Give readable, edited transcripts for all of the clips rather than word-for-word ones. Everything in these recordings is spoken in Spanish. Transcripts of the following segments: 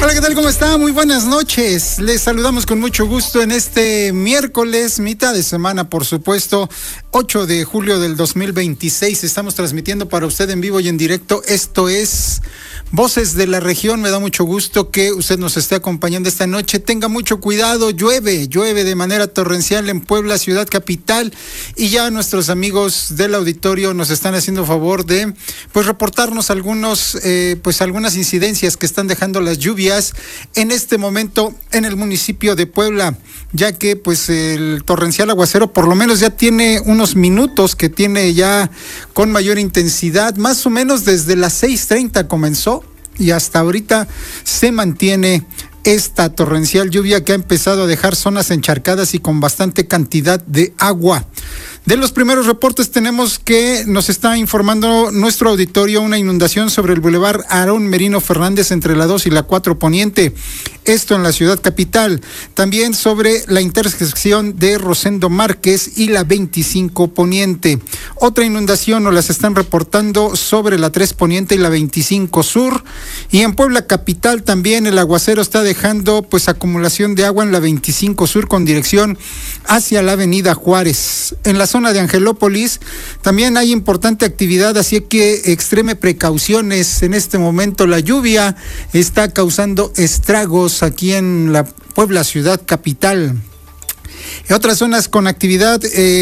Hola, ¿qué tal? ¿Cómo está? Muy buenas noches. Les saludamos con mucho gusto en este miércoles, mitad de semana, por supuesto, 8 de julio del 2026. Estamos transmitiendo para usted en vivo y en directo. Esto es Voces de la Región. Me da mucho gusto que usted nos esté acompañando esta noche. Tenga mucho cuidado, llueve de manera torrencial en Puebla, ciudad capital, y ya nuestros amigos del auditorio nos están haciendo favor de reportarnos algunas incidencias que están dejando las lluvias en este momento en el municipio de Puebla, ya que el torrencial aguacero por lo menos ya tiene unos minutos que tiene ya con mayor intensidad, más o menos desde las 6:30 comenzó y hasta ahorita se mantiene esta torrencial lluvia que ha empezado a dejar zonas encharcadas y con bastante cantidad de agua. De los primeros reportes tenemos que nos está informando nuestro auditorio una inundación sobre el bulevar Aarón Merino Fernández entre la 2 y la 4 Poniente, esto en la ciudad capital. También sobre la intersección de Rosendo Márquez y la 25 Poniente. Otra inundación nos las están reportando sobre la 3 Poniente y la 25 Sur. Y en Puebla capital también el aguacero está dejando acumulación de agua en la 25 Sur con dirección hacia la avenida Juárez. En la zona de Angelópolis también hay importante actividad, así que extreme precauciones. En este momento la lluvia está causando estragos aquí en la Puebla ciudad capital. En otras zonas con actividad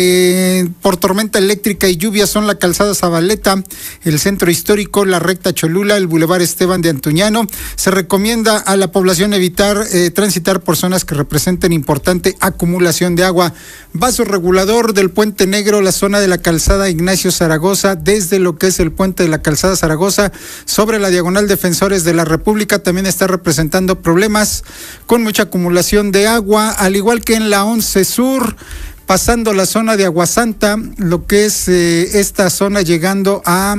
por tormenta eléctrica y lluvia son la calzada Zabaleta, el centro histórico, la recta Cholula, el bulevar Esteban de Antuñano. Se recomienda a la población evitar transitar por zonas que representen importante acumulación de agua. Vaso regulador del Puente Negro, la zona de la calzada Ignacio Zaragoza, desde lo que es el puente de la calzada Zaragoza, sobre la diagonal Defensores de la República, también está representando problemas con mucha acumulación de agua, al igual que en la 11 Sur, pasando la zona de Aguasanta, lo que es esta zona llegando a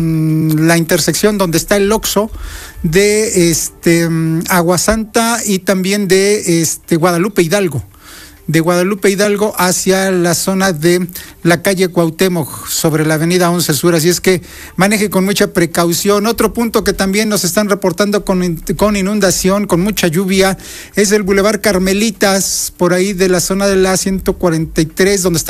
la intersección donde está el Oxxo de Aguasanta y también de Guadalupe Hidalgo. De Guadalupe Hidalgo hacia la zona de la calle Cuauhtémoc sobre la avenida 11 Sur, así es que maneje con mucha precaución. Otro punto que también nos están reportando con inundación, con mucha lluvia, es el bulevar Carmelitas, por ahí de la zona de la 143, donde está